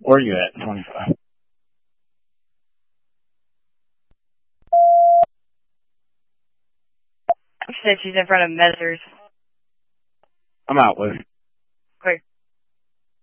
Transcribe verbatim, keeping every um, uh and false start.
Where are you at? twenty-five. She said she's in front of Mezzers. I'm out with. Quick.